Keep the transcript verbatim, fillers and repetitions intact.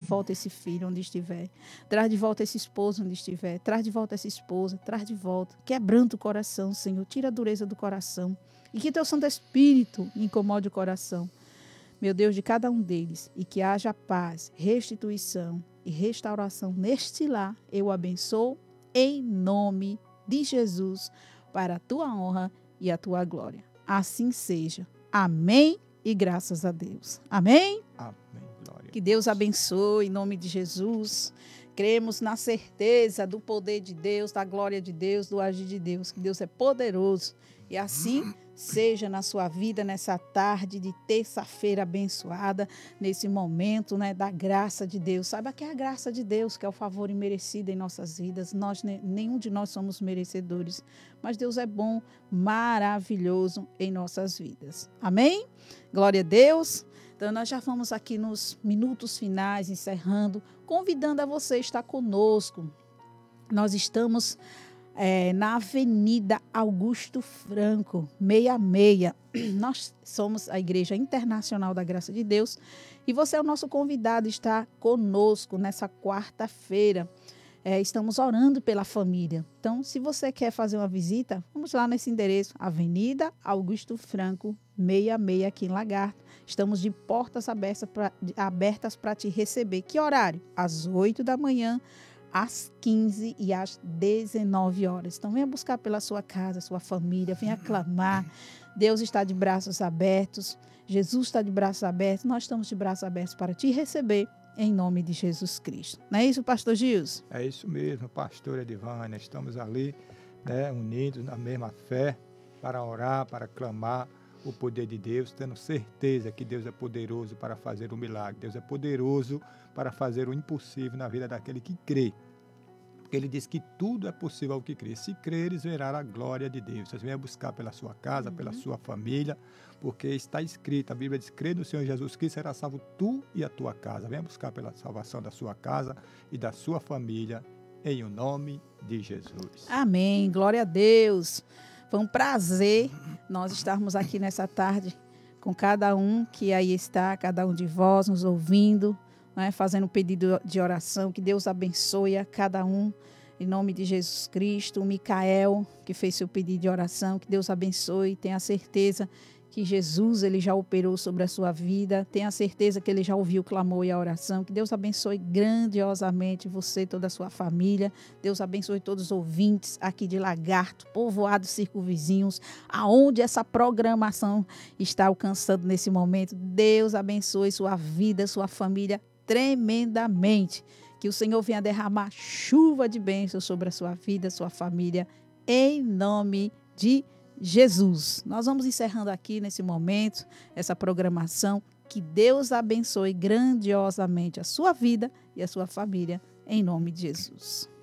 volta esse filho onde estiver. Traz de volta esse esposo onde estiver. Traz de volta essa esposa. Traz de volta. Quebranta o coração, Senhor. Tira a dureza do coração. E que teu Santo Espírito incomode o coração, meu Deus, de cada um deles. E que haja paz, restituição e restauração neste lar. Eu abençoo em nome de Jesus, para a tua honra e a tua glória. Assim seja. Amém e graças a Deus. Amém? Amém. Glória. Que Deus abençoe em nome de Jesus. Cremos na certeza do poder de Deus, da glória de Deus, do agir de Deus. Que Deus é poderoso. E assim seja na sua vida nessa tarde de terça-feira abençoada, nesse momento, né, da graça de Deus. Saiba que é a graça de Deus, que é o favor imerecido em nossas vidas. Nós, nenhum de nós somos merecedores, mas Deus é bom, maravilhoso em nossas vidas. Amém? Glória a Deus. Então, nós já vamos aqui nos minutos finais, encerrando, convidando a você a estar conosco. Nós estamos É, na Avenida Augusto Franco, seiscentos e seis. Nós somos a Igreja Internacional da Graça de Deus e você é o nosso convidado, está conosco nessa quarta-feira. É, estamos orando pela família. Então, se você quer fazer uma visita, vamos lá nesse endereço, Avenida Augusto Franco, seiscentos e seis, aqui em Lagarto. Estamos de portas abertas para te receber. Que horário? Às oito da manhã, às quinze e às dezenove horas. Então, venha buscar pela sua casa, sua família, venha clamar. Deus está de braços abertos, Jesus está de braços abertos, nós estamos de braços abertos para te receber em nome de Jesus Cristo. Não é isso, pastor Gilson? É isso mesmo, pastora Edivânia. Estamos ali, né, unidos na mesma fé para orar, para clamar o poder de Deus, tendo certeza que Deus é poderoso para fazer o milagre. Deus é poderoso para fazer o impossível na vida daquele que crê. Porque ele diz que tudo é possível ao que crê. Se creres, verá a glória de Deus. Você venha buscar pela sua casa, uhum. pela sua família, porque está escrito, a Bíblia diz, crê no Senhor Jesus Cristo, será salvo tu e a tua casa. Venha buscar pela salvação da sua casa e da sua família, em o nome de Jesus. Amém, glória a Deus. Foi um prazer nós estarmos aqui nessa tarde com cada um que aí está, cada um de vós nos ouvindo, né, fazendo um pedido de oração. Que Deus abençoe a cada um, em nome de Jesus Cristo. O Micael, que fez seu pedido de oração, que Deus abençoe. Tenha certeza que Jesus ele já operou sobre a sua vida. Tenha certeza que ele já ouviu o clamor e a oração. Que Deus abençoe grandiosamente você e toda a sua família. Deus abençoe todos os ouvintes aqui de Lagarto, povoados circunvizinhos, aonde essa programação está alcançando nesse momento. Deus abençoe sua vida, sua família tremendamente. Que o Senhor venha derramar chuva de bênçãos sobre a sua vida, sua família, em nome de Jesus. Nós vamos encerrando aqui nesse momento essa programação. Que Deus abençoe grandiosamente a sua vida e a sua família, em nome de Jesus.